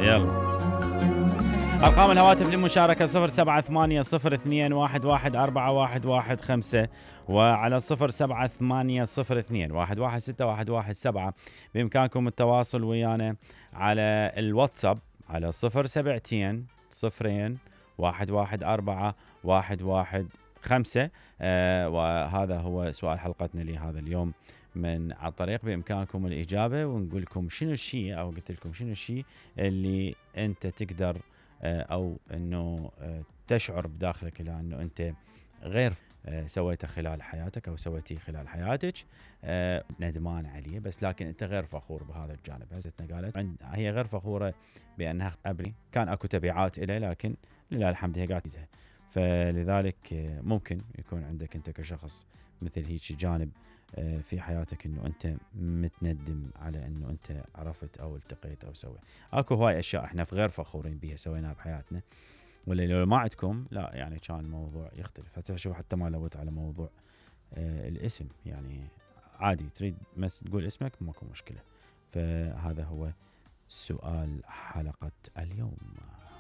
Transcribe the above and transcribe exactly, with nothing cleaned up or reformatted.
يلا أرقام الهواتف للمشاركة صفر سبعة ثمانية صفر اثنين واحد واحد أربعة واحد واحد خمسة وعلى صفر سبعة ثمانية صفر اثنين واحد واحد ستة واحد واحد سبعة. بإمكانكم التواصل ويانا على الواتساب على صفر سبعتين صفرين واحد واحد أربعة واحد واحد خمسة. آه وهذا هو سؤال حلقتنا لهذا اليوم من على الطريق. بإمكانكم الإجابة ونقول لكم شنو الشيء أو قلت لكم شنو الشيء اللي أنت تقدر أو أنه تشعر بداخلك إلى أنه أنت غير سويته خلال حياتك أو سويتيه خلال حياتك ندمان عليه، بس لكن أنت غير فخور بهذا الجانب. هزتنا قالت هي غير فخورة بأنها قبل كان أكو تبعات إليه، لكن لله الحمد هي قاعدة. فلذلك ممكن يكون عندك أنت كشخص مثل هيك جانب في حياتك انه انت متندم على انه انت عرفت او التقيت او سويت. اكو هواي اشياء احنا غير فخورين بها سويناها بحياتنا، ولا لو ما عندكم لا يعني كان الموضوع يختلف. حتى شوف حتى ما لوت على موضوع آه الاسم، يعني عادي تريد بس تقول اسمك ماكو مشكلة. فهذا هو سؤال حلقة اليوم.